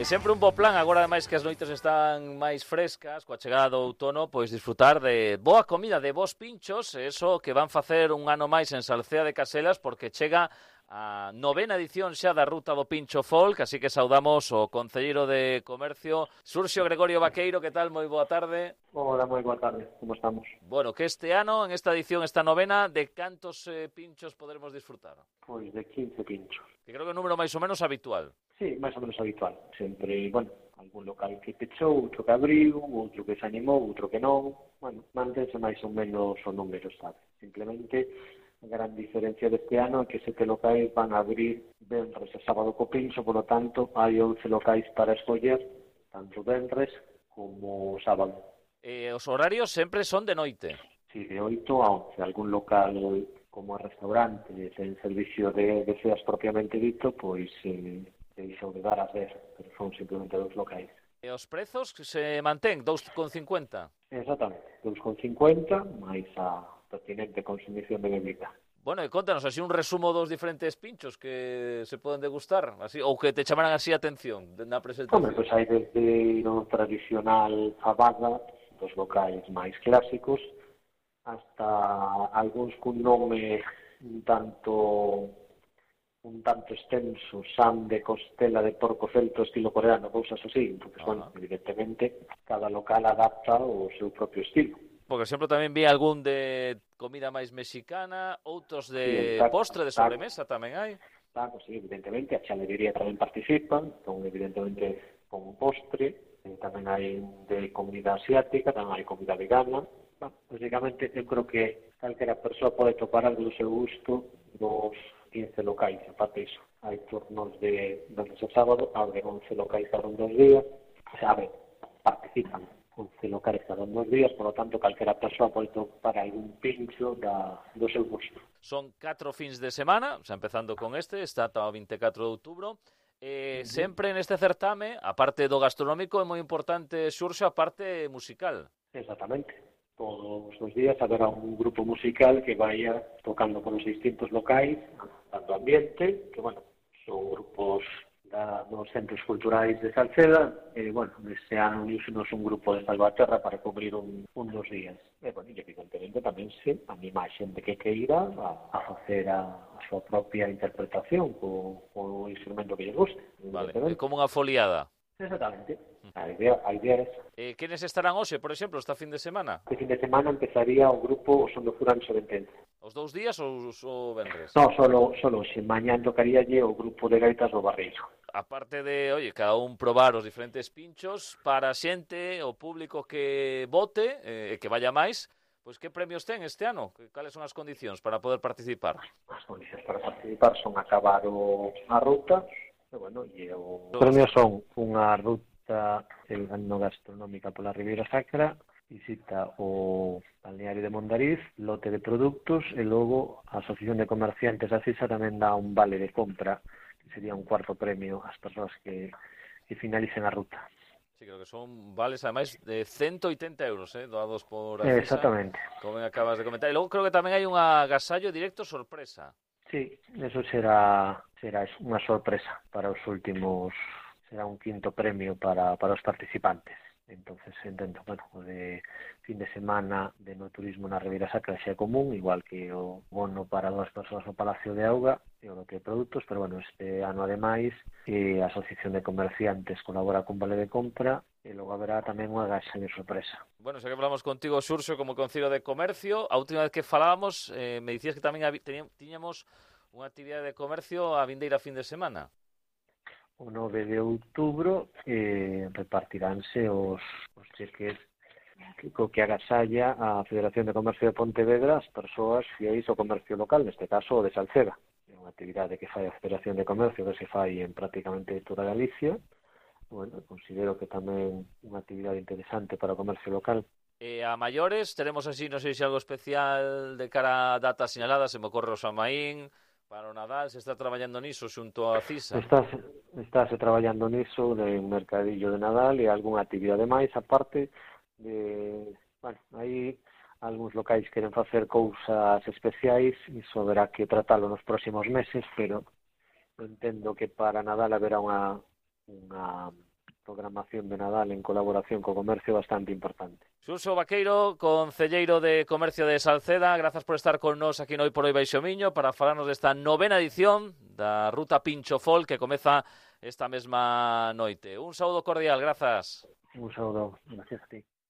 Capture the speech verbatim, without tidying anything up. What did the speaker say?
E sempre un bo plan, agora ademais que as noites están máis frescas, coa chegada do outono, pois disfrutar de boa comida, de bons pinchos, eso que van facer un ano máis en Salcea de Caselas, porque chega a novena edición xa da Ruta do Pincho Folk, así que saudamos o concelleiro de Comercio, Xurxo Gregorio Vaqueiro. Que tal? Moi boa tarde. Hola, moi boa tarde, como estamos? Bueno, que este ano, en esta edición, esta novena, de cantos eh, pinchos poderemos disfrutar? Pois de quince pinchos. Que creo que é un número máis ou menos habitual. Sí, máis ou menos habitual. Sempre, bueno, algún local que pechou, outro que abriu, outro que se animou, outro que non. Bueno, mantense máis ou menos o número, sabe? Simplemente, a gran diferencia deste ano é que sete locais van a abrir venres e sábado co pincho, por lo tanto, hai once locais para escoller, tanto venres como sábado. Eh, os horarios sempre son de noite. Sí, de oito a once. Algún local como restaurante en servicio de, de ceas propiamente dito, pois eh, deixou de dar as dez, pero son simplemente dos locais. E os prezos que se mantén, dous con cincuenta? Exactamente, dous con cincuenta, máis a pertinente consumición de bebida. Bueno, e contanos así un resumo dos diferentes pinchos que se poden degustar, así, ou que te chamaran así a atención na presentación. Home, pois hai desde o tradicional fabada, dos locais máis clásicos, hasta algúns cun nome un tanto un tanto extenso, Sam de costela de porco celto estilo coreano, cousas así. Entonces, bueno, evidentemente, cada local adapta o seu propio estilo. Porque sempre tamén vi algún de comida máis mexicana, outros de sí, exacto, postre, de sobremesa exacto. Tamén hai. Claro, sí, evidentemente, a chalería tamén participa, con evidentemente con postre, tamén hai de comida asiática, tamén hai comida vegana. Bueno, básicamente, eu creo que calquera persoa pode topar algo do seu gusto dos quince locais. Aparte iso, hai turnos de venres e sábado, abren once locais cada un dos días, o sea, a ver, participan once locais cada un dos días, por lo tanto, calquera persoa pode topar algún pincho da, do seu gusto. Son catro fins de semana, o sea, empezando con este, está ata o vinte e catro de outubro. Eh, uh -huh. Sempre neste certame, a parte do gastronómico, é moi importante, Xurxo, a parte musical. Exactamente. Todos os días haberá un grupo musical que vaya tocando con os distintos locais, dando ambiente, que, bueno, son grupos da, dos centros culturais de Salceda, e, bueno, este ano unísonos un grupo de Salvaterra para cubrir un, un dos días. E, bueno, e evidentemente tamén se anima a xente que queira a, a facer a, a súa propia interpretación co, co instrumento que lle guste. Vale, é como unha foliada. Exactamente. A idea, a idea é esa. Eh, quenes estarán hoxe, por exemplo, esta fin de semana? Este fin de semana empezaría o grupo O Son do Furán Sorentente. Os dous días ou o vendres? No, solo, solo hoxe. Mañán tocaríalle o grupo de gaitas do Barreiro. A parte de, oye, cada un probar os diferentes pinchos, para a xente, o público que vote, e eh, que vaya máis, pois que premios ten este ano? Cales son as condicións para poder participar? As condicións para participar son acabar o, a ruta, e, bueno, e o... Os premios son unha ruta etnogastronómica pola Ribeira Sacra, visita o balneario de Mondariz, lote de produtos, e logo a Asociación de Comerciantes da Cisa tamén dá un vale de compra, que sería un cuarto premio ás persoas que, que finalicen a ruta. Sí, creo que son vales, ademais, de ciento oitenta euros, eh, doados por a Cisa, exactamente, como acabas de comentar. E logo creo que tamén hai un agasallo directo sorpresa. Sí, eso será será unha sorpresa para os últimos, será un quinto premio para, para os participantes. Entonces, entendo, bueno, o de fin de semana de no turismo na Ribeira Sacra xa é común, igual que o bono para dúas persoas no Palacio de Auga e o lote de produtos, pero, bueno, este ano, ademais, eh, a Asociación de Comerciantes colabora con vale de compra e logo haberá tamén unha agasallo de sorpresa. Bueno, xa que falamos contigo, Xurxo, como Concello de Comercio, a última vez que falábamos, eh, me dicías que tamén tiñamos unha actividade de comercio a vindeira fin de semana. O nove de outubro eh, repartiránse os, os cheques co que agasalla a Federación de Comercio de Pontevedra as persoas fiéis ao comercio local, neste caso o de Salceda. É unha actividade que fai a Federación de Comercio que se fai en prácticamente toda Galicia. Bueno, considero que tamén unha actividade interesante para o comercio local. E a maiores, teremos así, non sei se algo especial de cara a datas sinaladas, se me ocorre o San Maín, para o Nadal, se está traballando niso xunto a Cisa? Estáse, estáse traballando niso de un mercadillo de Nadal e algunha actividade máis, aparte de... Bueno, aí algúns locais queren facer cousas especiais, iso verá que tratalo nos próximos meses, pero entendo que para Nadal haberá unha, unha programación de Nadal en colaboración co comercio bastante importante. Xurxo Vaqueiro, concelleiro de Comercio de Salceda, grazas por estar con nos aquí no Hoy por Hoy Baixo Miño para falarnos desta novena edición da Ruta Pincho Folk que comeza esta mesma noite. Un saúdo cordial, grazas. Un saúdo, gracias a ti.